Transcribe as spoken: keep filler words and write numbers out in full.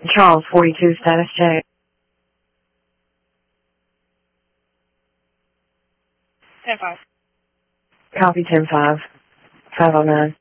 Charles forty-two, status check. ten five. Copy ten five. five oh nine.